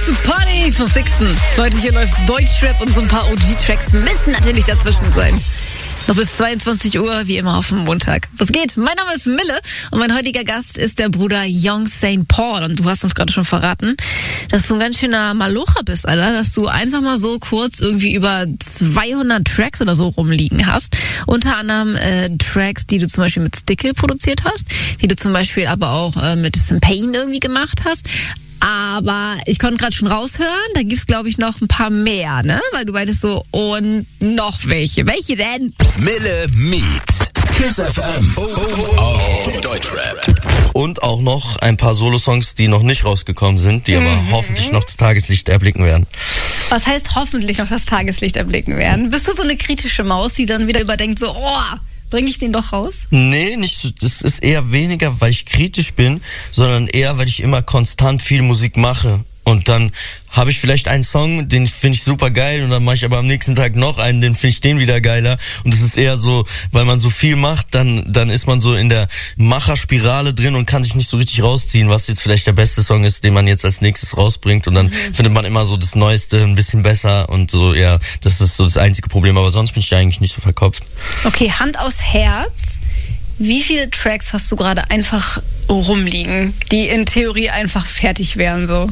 Party für Sixten. Leute, hier läuft Deutschrap und so ein paar OG-Tracks müssen natürlich dazwischen sein. Noch bis 22 Uhr, wie immer auf dem Montag. Was geht? Mein Name ist Mille und mein heutiger Gast ist der Bruder Young St. Paul. Und du hast uns gerade schon verraten, dass du ein ganz schöner Malocher bist, Alter. Dass du einfach mal so kurz irgendwie über 200 Tracks oder so rumliegen hast. Unter anderem Tracks, die du zum Beispiel mit Stickle produziert hast, die du zum Beispiel aber auch mit Pain irgendwie gemacht hast. Aber ich konnte gerade schon raushören, da gibt's glaube ich noch ein paar mehr, ne? Weil du meintest so, und noch welche. Welche denn? Mille Meet. KISS FM. Auf Deutschrap. Und auch noch ein paar Solo-Songs, die noch nicht rausgekommen sind, die aber hoffentlich noch das Tageslicht erblicken werden. Was heißt hoffentlich noch das Tageslicht erblicken werden? Bist du so eine kritische Maus, die dann wieder überdenkt so, bringe ich den doch raus? Nee, nicht so. Das ist eher weniger, weil ich kritisch bin, sondern eher, weil ich immer konstant viel Musik mache. Und dann habe ich vielleicht einen Song, den finde ich super geil, und dann mache ich aber am nächsten Tag noch einen, den finde ich den wieder geiler. Und das ist eher so, weil man so viel macht, dann ist man so in der Macherspirale drin und kann sich nicht so richtig rausziehen, was jetzt vielleicht der beste Song ist, den man jetzt als nächstes rausbringt. Und dann findet man immer so das Neueste ein bisschen besser und so, ja, das ist so das einzige Problem. Aber sonst bin ich da eigentlich nicht so verkopft. Okay, Hand aufs Herz. Wie viele Tracks hast du gerade einfach rumliegen, die in Theorie einfach fertig wären so?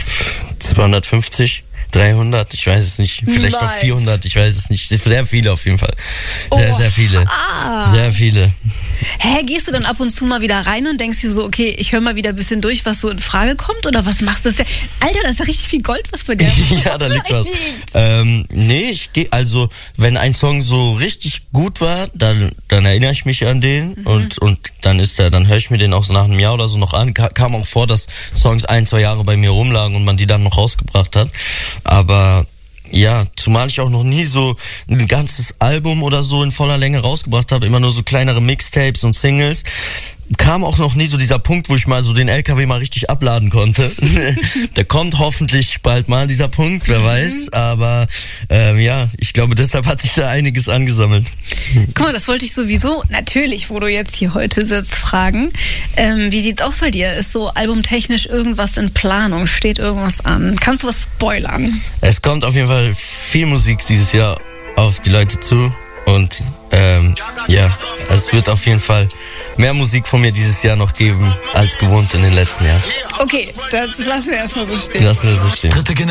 250, 300, ich weiß es nicht. Vielleicht auch 400, ich weiß es nicht. Sehr viele auf jeden Fall. Sehr viele. Sehr viele. Gehst du dann ab und zu mal wieder rein und denkst dir so, okay, ich höre mal wieder ein bisschen durch, was so in Frage kommt? Oder was machst du? Alter, das ist ja richtig viel Gold, was bei dir Ja, da liegt was. Nee, ich gehe, also, wenn ein Song so richtig gut war, dann erinnere ich mich an den und dann dann höre ich mir den auch so nach einem Jahr oder so noch an. Kam auch vor, dass Songs 1-2 Jahre bei mir rumlagen und man die dann noch rausgebracht hat. Aber ja, zumal ich auch noch nie so ein ganzes Album oder so in voller Länge rausgebracht habe, immer nur so kleinere Mixtapes und Singles, kam auch noch nie so dieser Punkt, wo ich mal so den LKW mal richtig abladen konnte. Der kommt hoffentlich bald mal, dieser Punkt, wer weiß, aber ja, ich glaube, deshalb hat sich da einiges angesammelt. Guck mal, das wollte ich sowieso, natürlich, wo du jetzt hier heute sitzt, fragen. Wie sieht's aus bei dir? Ist so albumtechnisch irgendwas in Planung? Steht irgendwas an? Kannst du was spoilern? Es kommt auf jeden Fall viel Musik dieses Jahr auf die Leute zu und ja, es wird auf jeden Fall mehr Musik von mir dieses Jahr noch geben als gewohnt in den letzten Jahren. Okay, das lassen wir erstmal so stehen. Lassen wir so stehen.